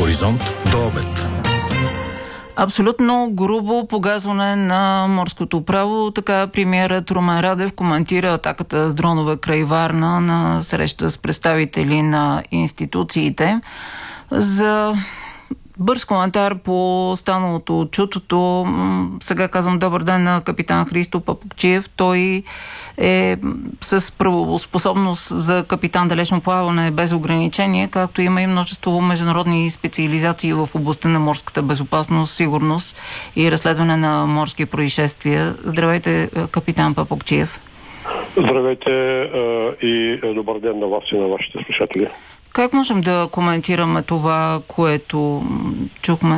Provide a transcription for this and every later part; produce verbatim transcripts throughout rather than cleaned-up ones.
Хоризонт до обед. Абсолютно грубо погазване на морското право. Така премиерът Румен Радев коментира атаката с дронове край Варна на среща с представители на институциите. За бърз коментар по станалото от чутото, сега казвам добър ден на капитан Христо Папукчиев. Той е с правоспособност за капитан далечно плаване без ограничение, както има и множество международни специализации в областта на морската безопасност, сигурност и разследване на морски происшествия. Здравейте, капитан Папукчиев. Здравейте и добър ден на вас и на вашите слушатели. Как можем да коментираме това, което чухме?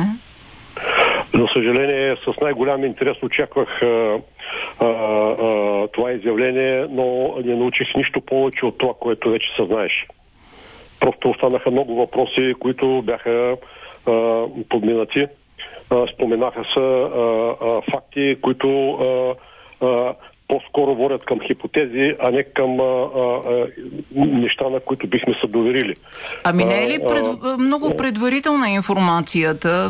За съжаление, с най-голям интерес очаквах а, а, а, това изявление, но не научих нищо повече от това, което вече се знаеш. Просто останаха много въпроси, които бяха а, подминати. А, споменаха се а, а, факти, които а, а, по-скоро водят към хипотези, а не към а, а, неща, на които бихме се доверили. Ами не е ли пред, много предварителна информацията?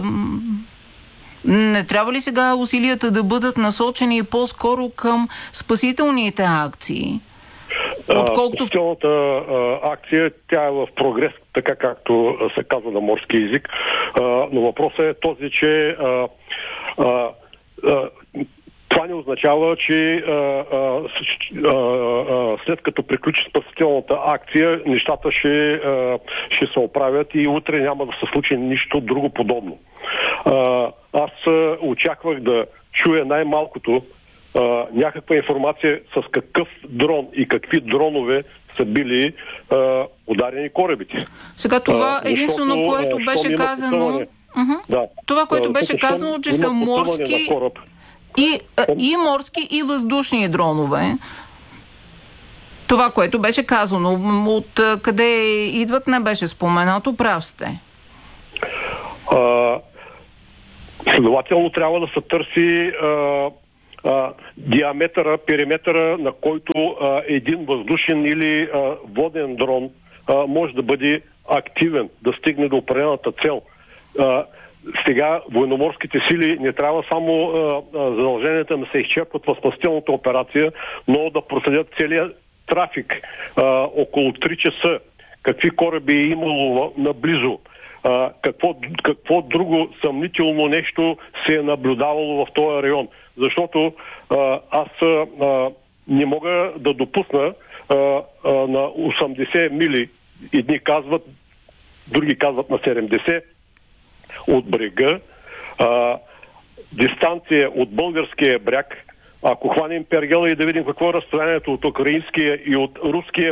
Не трябва ли сега усилията да бъдат насочени по-скоро към спасителните акции? Отколкото... Спасителната акция, тя е в прогрес, така както се казва на морски език, а, но въпросът е този, че а, а, а, това не означава, че а, а, а, а, след като приключи спасителната акция, нещата ще, а, ще се оправят и утре няма да се случи нищо друго подобно. А, аз а, очаквах да чуя най-малкото а, някаква информация с какъв дрон и какви дронове са били а, ударени корабите. Сега това а, единствено, защото, което беше казано... Uh-huh. Да. Това, което беше а, казано, че са морски... И, и морски, и въздушни дронове. Това, което беше казано, от къде идват, не беше споменато. Прав сте. А, следователно трябва да се търси а, а, диаметъра, периметъра, на който а, един въздушен или а, воден дрон а, може да бъде активен, да стигне до определената цел. А, Сега военноморските сили не трябва само а, а, задълженията да се изчерпват в спасителната операция, но да проследят целият трафик а, около три часа. Какви кораби е имало наблизо, а, какво, какво друго съмнително нещо се е наблюдавало в този район. Защото а, аз а, не мога да допусна а, а, на осемдесет мили, едни казват, други казват на седемдесет, от брега, а, дистанция от българския бряг, ако хванем пергела и да видим какво е разстоянието от украинския и от руския,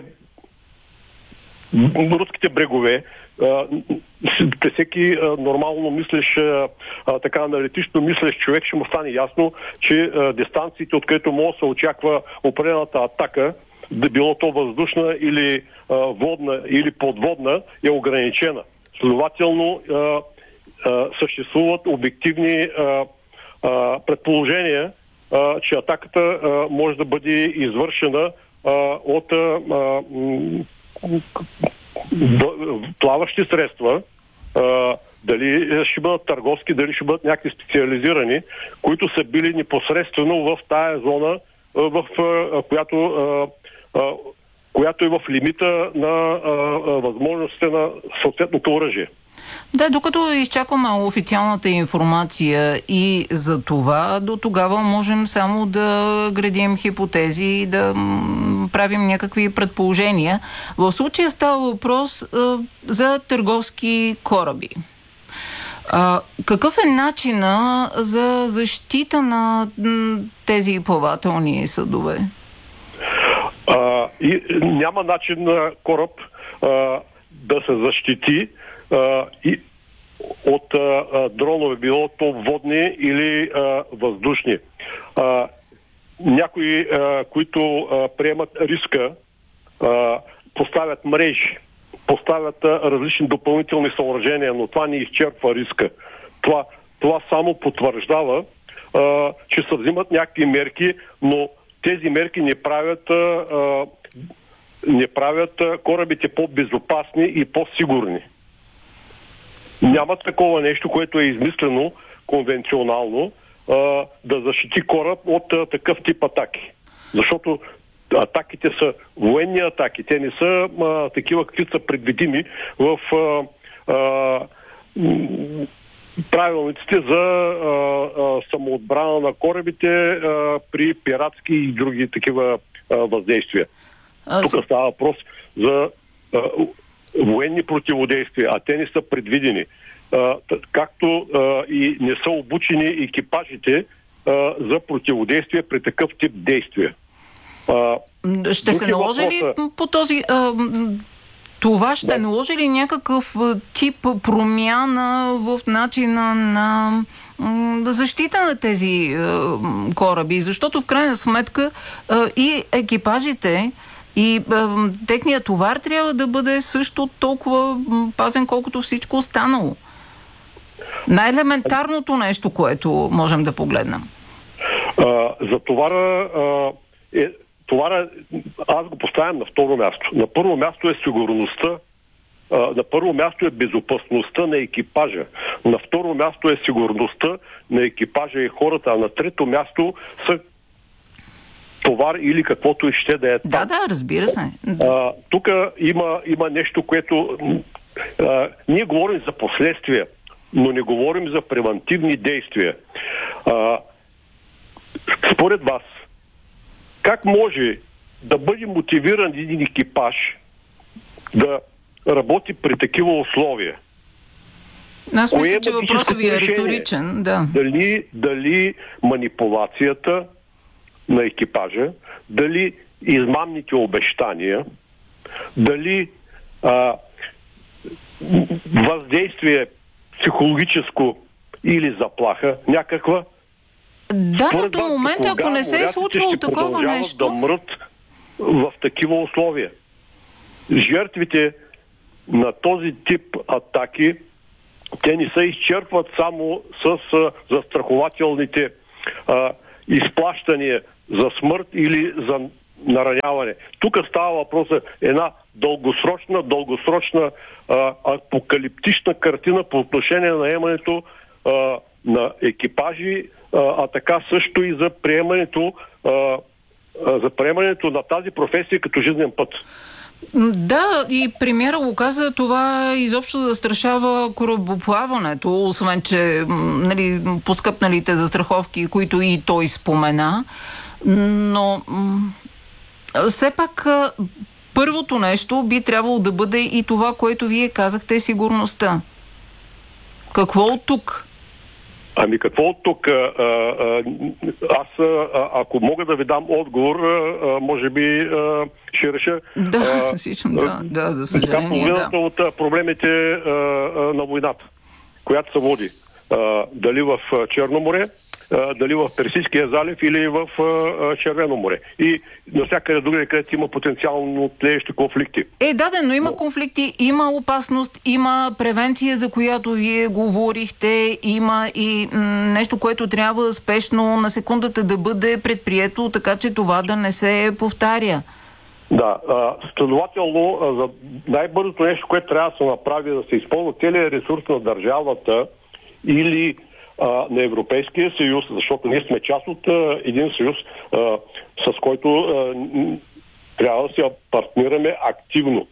руските брегове, а, при всеки а, нормално мислиш, а, а, така аналитично мислиш човек, ще му стане ясно, че а, дистанциите, от където може да се очаква определената атака, да било то въздушна или а, водна или подводна, е ограничена. Следователно, а, съществуват обективни а, а, предположения, а, че атаката а, може да бъде извършена а, от а, а, плаващи средства, а, дали ще бъдат търговски, дали ще бъдат някакви специализирани, които са били непосредствено в тая зона, а, в а, която а, а, която е в лимита на а, а, възможностите на съответното оръжие. Да, докато изчакваме официалната информация и за това, до тогава можем само да градим хипотези и да правим някакви предположения. В случая става въпрос а, за търговски кораби. А, какъв е начина за защита на м, тези плавателни съдове? А, и, няма начин на кораб а, да се защити а, и от а, дронове, било то водни или а, въздушни. А, някои, а, които а, приемат риска, а, поставят мрежи, поставят а, различни допълнителни съоръжения, но това не изчерпва риска. Това, това само потвърждава, а, че се взимат някакви мерки, но тези мерки не правят, а, не правят корабите по-безопасни и по-сигурни. Няма такова нещо, което е измислено конвенционално а, да защити кораб от а, такъв тип атаки. Защото атаките са военни атаки. Те не са а, такива, какви са предвидими в а, а, правилниците за а, а, самоотбрана на корабите а, при пиратски и други такива а, въздействия. А, Тук става въпрос за а, военни противодействия, а те не са предвидени. А, както а, и не са обучени екипажите а, за противодействие при такъв тип действия. А, ще се наложи ли въпроса... по този... А, това ще да. наложи ли някакъв тип промяна в начина на защита на тези кораби? Защото в крайна сметка и екипажите, и техният товар трябва да бъде също толкова пазен, колкото всичко останало. Най-елементарното нещо, което можем да погледнем. А, за товара е Товара, аз го поставям на второ място. На първо място е сигурността, на първо място е безопасността на екипажа, на второ място е сигурността на екипажа и хората, а на трето място са товар или каквото и ще да е там. Да, да, разбира се. А, тук има, има нещо, което а, ние говорим за последствия, но не говорим за превантивни действия. А, според вас, как може да бъде мотивиран един екипаж да работи при такива условия? Аз мисля, че въпросът ви е риторичен. Да. Дали, дали манипулацията на екипажа, дали измамните обещания, дали а, въздействие психологическо или заплаха някаква. Да, но до момента, ако не се е случвало такова нещо... да мрат в такива условия. Жертвите на този тип атаки, те не се изчерпват само с а, застрахователните а, изплащания за смърт или за нараняване. Тук става въпрос за една дългосрочна, дългосрочна а, апокалиптична картина по отношение на наемането а, на екипажи, а, а така също и за приемането, а, а, за приемането на тази професия като жизнен път. Да, и премиера го каза, това изобщо застрашава корабоплаването, освен че нали, поскъпналите застраховки, които и той спомена. Но все пак първото нещо би трябвало да бъде и това, което вие казахте, сигурността. Какво от тук? Ами какво от тук? Аз, ако мога да ви дам отговор, може би ще реша... Да, всичко, да, да, за съжаление, да. От проблемите на войната, която се води. Дали в Черно море, дали в Персийския залив или в Червено море. И навсякъде другаде, където има потенциално тлеещи конфликти. Е, да, да, но има но... конфликти, има опасност, има превенция, за която вие говорихте, има и м- нещо, което трябва спешно на секундата да бъде предприето, така че това да не се повтаря. Да, следователно, за най-бързото нещо, което трябва да се направи, да се използва целият ресурс на държавата или а, на Европейския съюз, защото ние сме част от а, един съюз, а, с който а, трябва да се партнираме активно.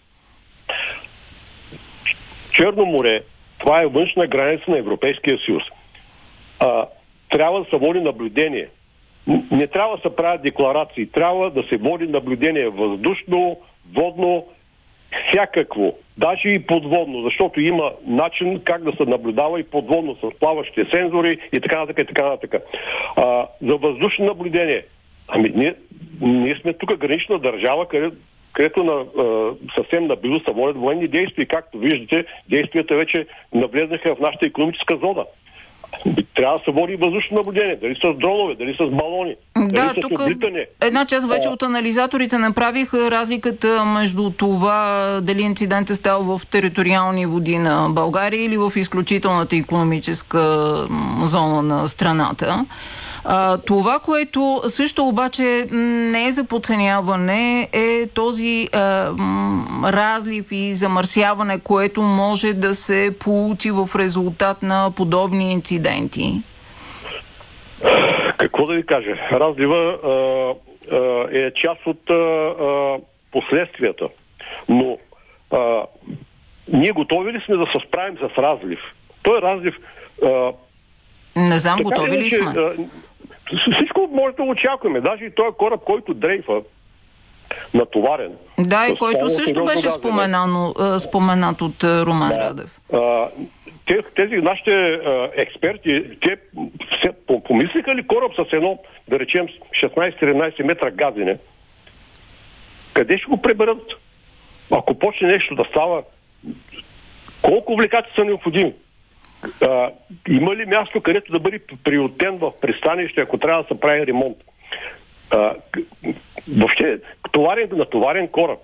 Черно море, това е външна граница на Европейския съюз. А, трябва да се води наблюдение. Не трябва да се правят декларации, трябва да се води наблюдение въздушно, водно, всякакво, даже и подводно, защото има начин как да се наблюдава и подводно с плаващи сензори и така нататък и така нататък. А, за въздушно наблюдение, ами ние, ние сме тук гранична държава, където, където на, а, съвсем наблизо се водят военни действия и както виждате, действията вече навлезнаха в нашата икономическа зона. Трябва да се води въздушно наблюдение. Дали с дронове, дали с балони, да, дали тук с облитане. Една част вече от анализаторите направиха разликата между това дали инцидентът става в териториални води на България или в изключителната икономическа зона на страната. А, това, което също обаче не е за подценяване, е този а, м, разлив и замърсяване, което може да се получи в резултат на подобни инциденти. Какво да ви кажа? Разлива а, а, е част от а, а, последствията. Но а, ние готови ли сме да се справим с разлив? Той разлив... А, Не знам, готови ли сме? А, всичко може да очакваме. Даже и този кораб, който дрейфа, натоварен. Да, и който също беше споменано, споменат от Румен да. Радев. А, тези нашите а, експерти, те се, помислиха ли кораб с едно, да речем, шестнайсет-седемнайсет метра газене? Къде ще го преберат? Ако почне нещо да става, колко влекачи са необходими? А, има ли място, където да бъде приютен в пристанище, ако трябва да се прави ремонт? А, въобще, товарен, натоварен кораб.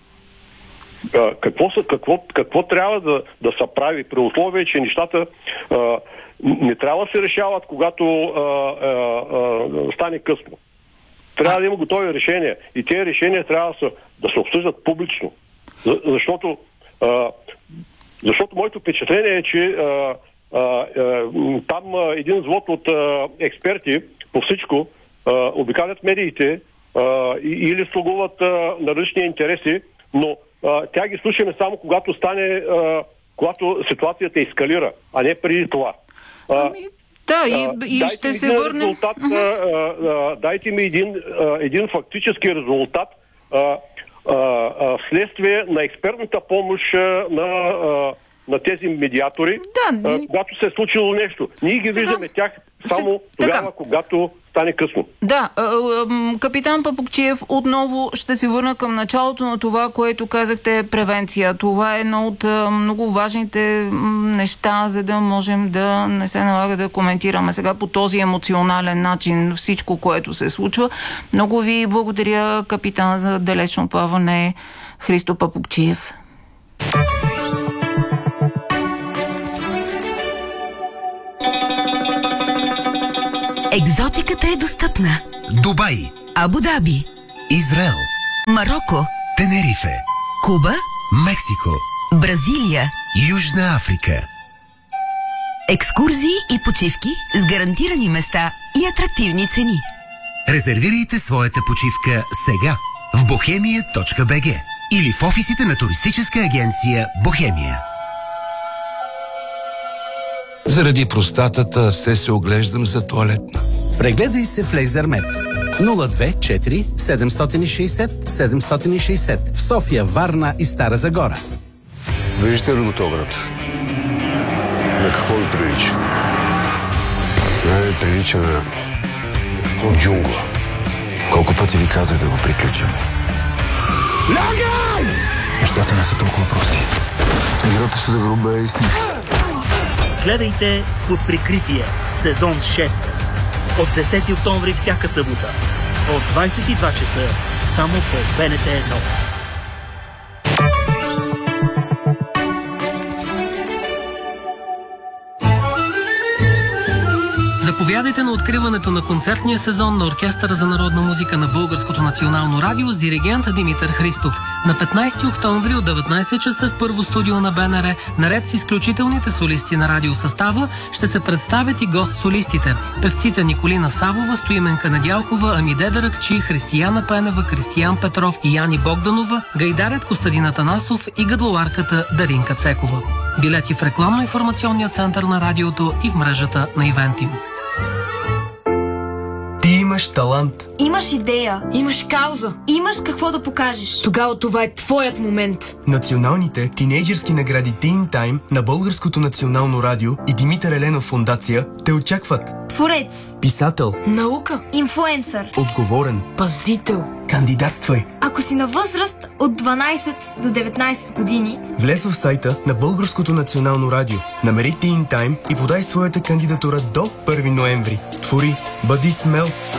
А, какво, са, какво, какво трябва да, да се прави при условие, че нещата а, не трябва да се решават, когато а, а, а, стане късно. Трябва да има готови решения. И тези решения трябва да се, да се обсъждат публично. За, защото, а, защото моето впечатление е, че а, а, а, там а, един взвод от а, експерти по всичко а, обикалят медиите а, или слугуват а, на различни интереси, но а, тя ги слушаме само когато стане, а, когато ситуацията ескалира, а не преди това. А, Да, и, и ще се върнем. Резултат, uh-huh. а, а, дайте ми един, а, един фактически резултат а, а, а, следствие на експертната помощ а, на, а, на тези медиатори, да, а, когато се е случило нещо. Ние ги сега... виждаме тях само Се... тогава, така. когато стане късно. Да, капитан Папукчиев, отново ще се върна към началото на това, което казахте, превенция. Това е едно от много важните неща, за да можем да не се налага да коментираме сега по този емоционален начин всичко, което се случва. Много ви благодаря, капитан, за далечно плаване Христо Папукчиев. Екзотиката е достъпна. Дубай, Абу Даби, Израел, Мароко, Тенерифе, Куба, Мексико, Бразилия, Южна Африка. Екскурзии и почивки с гарантирани места и атрактивни цени. Резервирайте своята почивка сега в бохемия точка би джи или в офисите на туристическа агенция Бохемия. Заради простатата все се оглеждам за тоалетна. Прегледай се в Лейзермед. нула две четири седем шест нула седем шест нула в София, Варна и Стара Загора. Виждате ли го този град? На какво ви прилича? Най-ми прилича на джунгла. Колко пъти ви казах да го приключим? Лягай! Нещата не са толкова прости. Играта се за груба е истинска. Гледайте Под прикритие, сезон шест. От десети октомври всяка събота. От двайсет и два часа само по Б Н Т едно. Заповядайте на откриването на концертния сезон на Оркестъра за народна музика на Българското национално радио с диригент Димитър Христов. На петнайсети октомври от деветнайсет часа в първо студио на Б Н Р, наред с изключителните солисти на радиосъстава, ще се представят и гост-солистите. Певците Николина Савова, Стоименка Недялкова, Амиде Даракчи, Християна Пенева, Кристиян Петров и Яни Богданова, гайдарят Костадин Атанасов и гадлоарката Даринка Цекова. Билети в рекламно-информационния център на радиото и в мрежата на Ивентим. Ти имаш талант. Имаш идея. Имаш кауза. Имаш какво да покажеш. Тогава това е твоят момент. Националните тинейджърски награди Teen Time на Българското национално радио и Димитър Еленов фондация те очакват. Творец. Писател. Наука. Инфлуенсър. Отговорен. Пазител. Кандидатствай. Ако си на възраст от дванайсет до деветнайсет години, влез в сайта на Българското национално радио, намери Teen Time и подай своята кандидатура до първи ноември. Твори, бъди смел,